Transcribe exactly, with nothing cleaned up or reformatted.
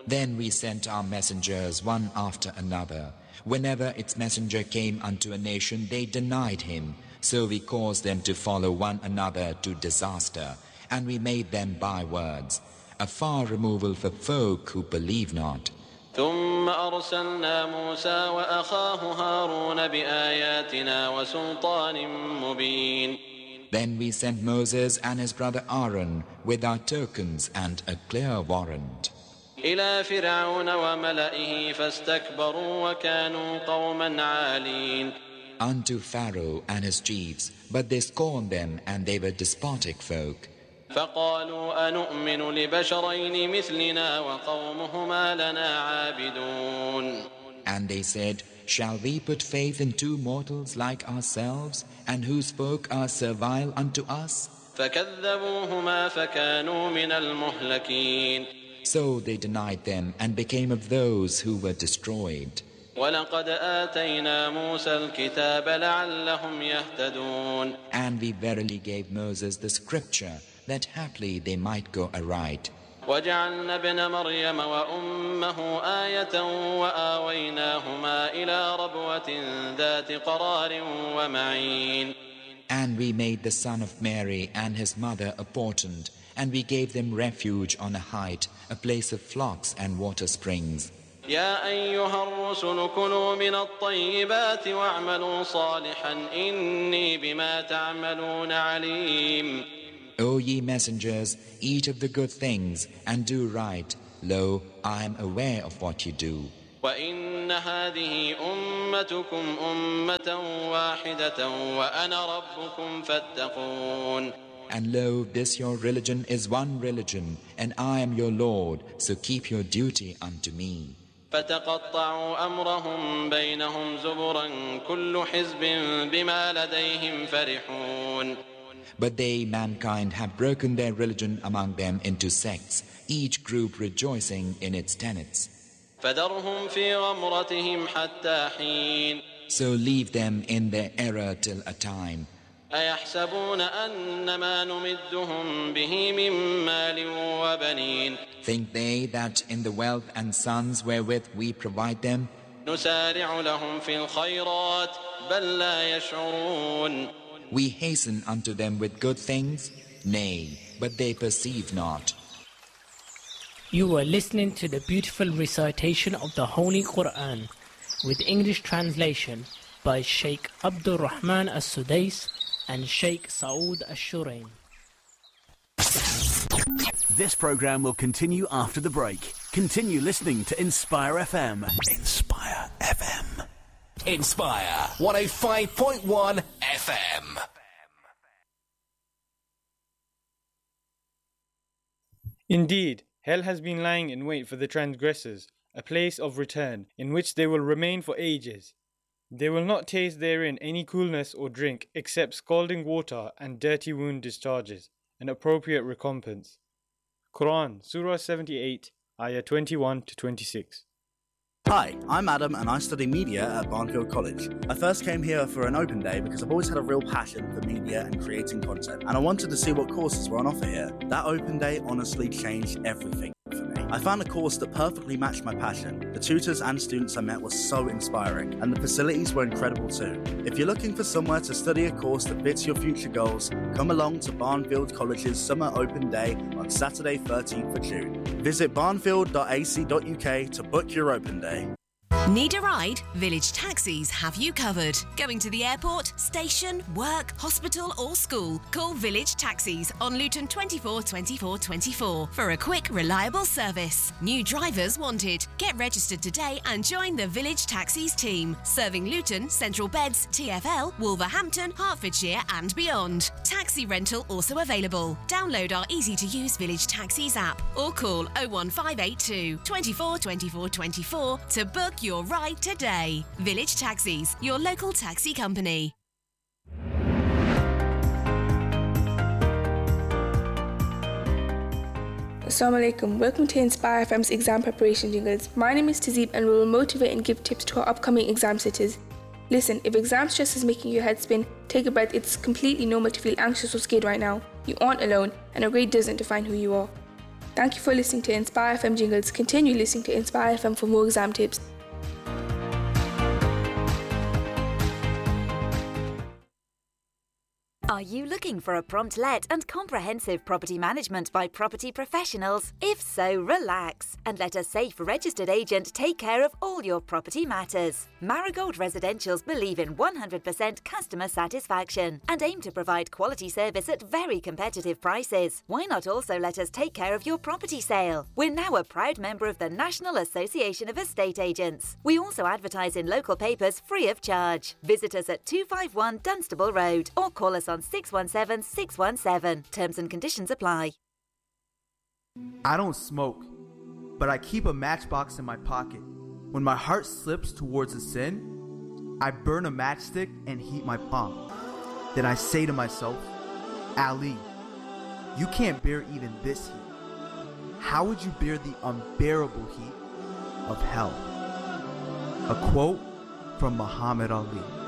Then we sent our messengers one after another. Whenever its messenger came unto a nation, they denied him. So we caused them to follow one another to disaster, and we made them bywords, a far removal for folk who believe not. ثم أرسلنا موسى وأخاه هارون بآياتنا وسلطان مبين. Then we sent Moses and his brother Aaron with our tokens and a clear warrant. إلى فرعون وملئه فاستكبروا وكانوا قوما عالين. Unto Pharaoh and his chiefs, but they scorned them and they were despotic folk. فقالوا أنؤمن لبشرين مثلنا وقومهما لنا عابدون. And they said, shall we put faith in two mortals like ourselves, and whose folk are servile unto us? فكذبوهما فكانوا من المهلكين. So they denied them and became of those who were destroyed. وَلَقَدْ آتَيْنَا مُوسَى الْكِتَابَ لَعَلَّهُمْ يَهْتَدُونَ. And we verily gave Moses the scripture, that haply they might go aright. وَجَعَلْنَا ابْنَ مَرْيَمَ وَأُمَّهُ آيَةً وَآوَيْنَاهُمَا إِلَى رَبْوَةٍ ذَاتِ قَرَارٍ وَمَعِينٍ. And we made the son of Mary and his mother a portent, and we gave them refuge on a height, a place of flocks and water springs. يا أيها الرسل كلوا من الطيبات واعملوا صالحا إني بما تعملون عليم. O ye messengers, eat of the good things and do right. Lo, I am aware of what you do. وإن هذه أمتكم أمة واحدة وأنا ربكم فاتقون. And lo, this your religion is one religion, and I am your Lord, so keep your duty unto me. فتقطعوا أمرهم بينهم زبرا كل حزب بما لديهم فرحون. But they, mankind, have broken their religion among them into sects, each group rejoicing in its tenets. فذرهم في غمرتهم حتى حين. So leave them in their error till a time. أيحسبون أن ما نمدهم به من مال وبنين. Think they that in the wealth and sons wherewith we provide them, نسارع لهم في الخيرات بل لا يشعرون. we hasten unto them with good things? Nay, but they perceive not. You are listening to the beautiful recitation of the Holy Quran with English translation by Sheikh Abdul Rahman As-Sudais and Sheikh Saud Ash-Shuraim. This program will continue after the break. Continue listening to Inspire F M. Inspire F M. Inspire one oh five point one F M. Indeed, hell has been lying in wait for the transgressors, a place of return, in which they will remain for ages. They will not taste therein any coolness or drink except scalding water and dirty wound discharges, an appropriate recompense. Quran, Surah seventy-eight, Ayah twenty-one to twenty-six. Hi, I'm Adam and I study media at Barnfield College. I first came here for an open day because I've always had a real passion for media and creating content, and I wanted to see what courses were on offer here. That open day honestly changed everything for me. I found a course that perfectly matched my passion. The tutors and students I met were so inspiring, and the facilities were incredible too. If you're looking for somewhere to study a course that fits your future goals, come along to Barnfield College's Summer Open Day on Saturday thirteenth of June. Visit barnfield dot a c dot u k to book your open day. Need a ride? Village Taxis have you covered. Going to the airport, station, work, hospital or school? Call Village Taxis on Luton twenty-four twenty-four twenty-four for a quick, reliable service. New drivers wanted. Get registered today and join the Village Taxis team, serving Luton, Central Beds, T F L, Wolverhampton, Hertfordshire and beyond. Taxi rental also available. Download our easy-to-use Village Taxis app or call oh one five eight two, twenty-four twenty-four twenty-four to book your ride today. Village Taxis, your local taxi company. Assalamu alaikum. Welcome to Inspire F M's exam preparation jingles. My name is Tazeeb and we will motivate and give tips to our upcoming exam sitters. Listen, if exam stress is making your head spin, take a breath. It's completely normal to feel anxious or scared right now. You aren't alone, and a grade doesn't define who you are. Thank you for listening to Inspire F M jingles. Continue listening to Inspire F M for more exam tips. Are you looking for a prompt let and comprehensive property management by property professionals? If so, relax and let a safe registered agent take care of all your property matters. Marigold Residentials believe in one hundred percent customer satisfaction and aim to provide quality service at very competitive prices. Why not also let us take care of your property sale? We're now a proud member of the National Association of Estate Agents. We also advertise in local papers free of charge. Visit us at two five one Dunstable Road or call us on six one seven six one seven. Terms and conditions apply. I don't smoke, but I keep a matchbox in my pocket. When my heart slips towards a sin, I burn a matchstick and heat my palm. Then I say to myself, Ali, you can't bear even this heat. How would you bear the unbearable heat of hell? A quote from Muhammad Ali.